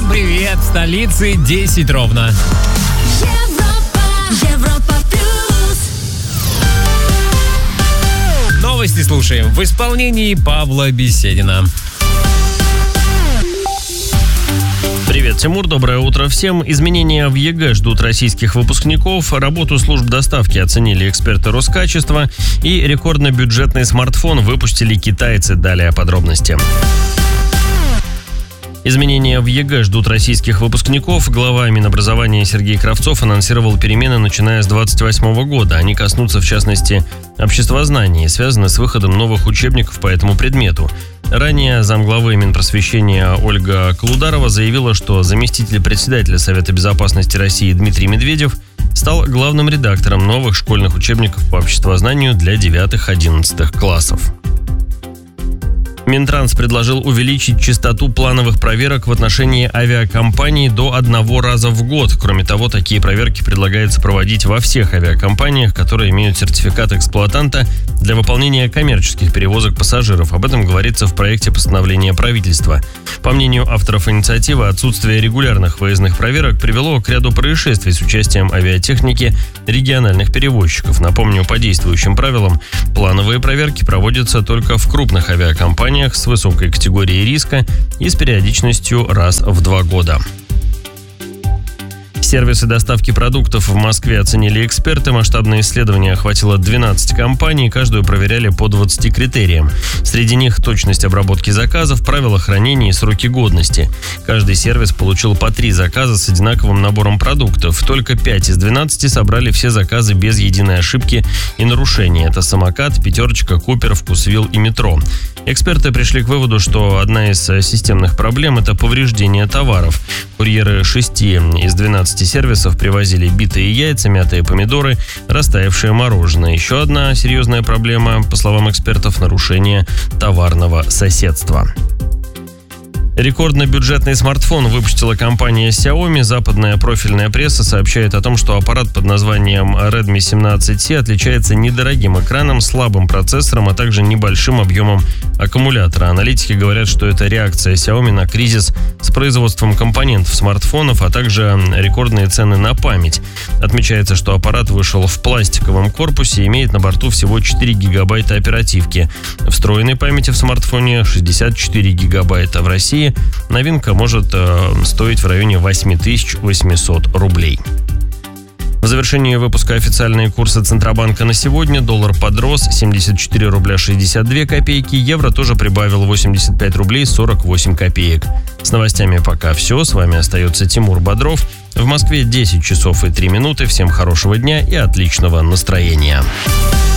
Всем привет! В столице 10 ровно. Европа плюс. Новости слушаем в исполнении Павла Беседина. Привет, Тимур, доброе утро всем. Изменения в ЕГЭ ждут российских выпускников. Работу служб доставки оценили эксперты Роскачества. И рекордно-бюджетный смартфон выпустили китайцы. Далее подробности. Изменения в ЕГЭ ждут российских выпускников. Глава Минобразования Сергей Кравцов анонсировал перемены, начиная с 2028 года. Они коснутся, в частности, обществознания и связаны с выходом новых учебников по этому предмету. Ранее замглавы Минпросвещения Ольга Колударова заявила, что заместитель председателя Совета безопасности России Дмитрий Медведев стал главным редактором новых школьных учебников по обществознанию для 9-11 классов. Минтранс предложил увеличить частоту плановых проверок в отношении авиакомпаний до 1 раза в год. Кроме того, такие проверки предлагается проводить во всех авиакомпаниях, которые имеют сертификат эксплуатанта для выполнения коммерческих перевозок пассажиров. Об этом говорится в проекте постановления правительства. По мнению авторов инициативы, отсутствие регулярных выездных проверок привело к ряду происшествий с участием авиатехники региональных перевозчиков. Напомню, по действующим правилам, плановые проверки проводятся только в крупных авиакомпаниях с высокой категорией риска и с периодичностью раз в 2 года. Сервисы доставки продуктов в Москве оценили эксперты. Масштабное исследование охватило 12 компаний, каждую проверяли по 20 критериям. Среди них точность обработки заказов, правила хранения и сроки годности. Каждый сервис получил по 3 заказа с одинаковым набором продуктов. Только 5 из 12 собрали все заказы без единой ошибки и нарушения. Это «Самокат», «Пятерочка», «Купер», «Вкусвилл» и «Метро». Эксперты пришли к выводу, что одна из системных проблем – это повреждение товаров. Курьеры 6 из 12 сервисов привозили битые яйца, мятые помидоры, растаявшее мороженое. Еще одна серьезная проблема, по словам экспертов, нарушение товарного соседства. Рекордно-бюджетный смартфон выпустила компания Xiaomi. Западная профильная пресса сообщает о том, что аппарат под названием Redmi 17C отличается недорогим экраном, слабым процессором, а также небольшим объемом аккумулятора. Аналитики говорят, что это реакция Xiaomi на кризис с производством компонентов смартфонов, а также рекордные цены на память. Отмечается, что аппарат вышел в пластиковом корпусе и имеет на борту всего 4 гигабайта оперативки. Встроенной памяти в смартфоне 64 гигабайта. В России новинка может стоить в районе 8800 рублей. В завершении выпуска официальные курсы Центробанка на сегодня. Доллар подрос 74 рубля 62 копейки. Евро тоже прибавил 85 рублей 48 копеек. С новостями пока все. С вами остается Тимур Бодров. В Москве 10 часов и 3 минуты. Всем хорошего дня и отличного настроения.